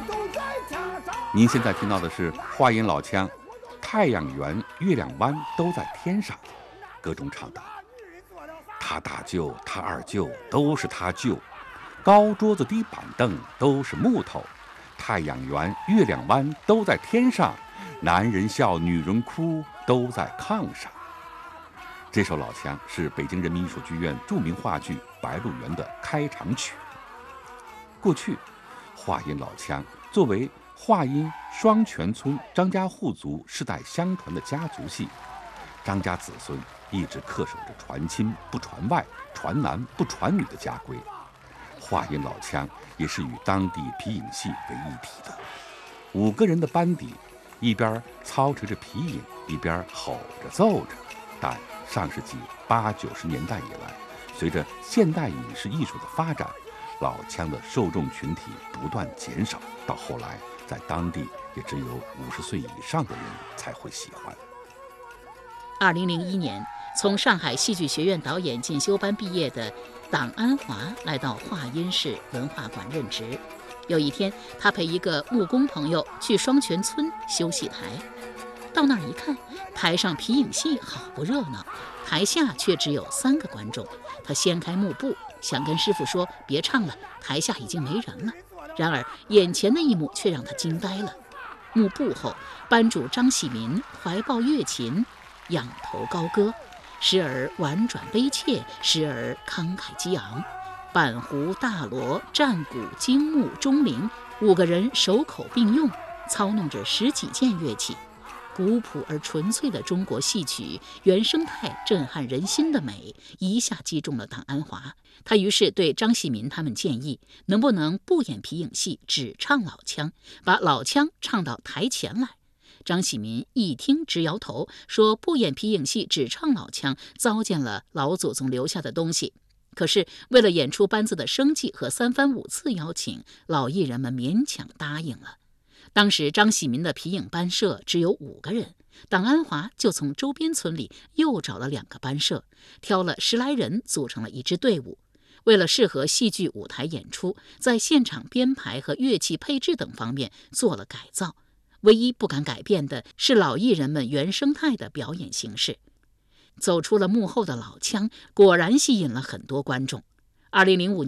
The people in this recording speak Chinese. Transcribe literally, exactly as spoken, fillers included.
您现在听到的是话音老腔，太阳圆、月亮弯都在天上，歌中唱道：他大舅、他二舅都是他舅，高桌子低板凳都是木头，太阳圆、月亮弯都在天上，男人笑，女人哭，都在炕上。这首老腔是北京人民艺术剧院著名话剧《白鹿原》的开场曲。过去，话音老腔作为话音双泉村张家户族世代相传的家族戏，张家子孙一直恪守着传亲不传外、传男不传女的家规。话音老腔也是与当地皮影戏为一体的。五个人的班底，一边操持着皮影，一边吼着奏着。但上世纪八九十年代以来，随着现代影视艺术的发展，老腔的受众群体不断减少，到后来在当地也只有五十岁以上的人才会喜欢。 二零零一年，从上海戏剧学院导演进修班毕业的党安华来到华阴市文化馆任职。有一天，他陪一个木工朋友去双泉村修戏台。到那儿一看，台上皮影戏好不热闹，台下却只有三个观众。他掀开幕布，想跟师傅说别唱了，台下已经没人了。然而眼前的一幕却让他惊呆了。幕布后，班主张喜民怀抱乐琴，仰头高歌，时而婉转悲切，时而慷慨激昂。板胡、大锣、战鼓、京木、钟铃，五个人手口并用，操弄着十几件乐器。古朴而纯粹的中国戏曲原生态震撼人心的美一下击中了党安华。他于是对张喜民他们建议，能不能不演皮影戏，只唱老腔，把老腔唱到台前来。张喜民一听直摇头，说不演皮影戏，只唱老腔，糟践了老祖宗留下的东西。可是为了演出班子的生计和三番五次邀请，老艺人们勉强答应了。当时张喜民的皮影班社只有五个人，党安华就从周边村里又找了两个班社，挑了十来人组成了一支队伍。为了适合戏剧舞台演出，在现场编排和乐器配置等方面做了改造。唯一不敢改变的是老艺人们原生态的表演形式。走出了幕后的老腔，果然吸引了很多观众。二零零五年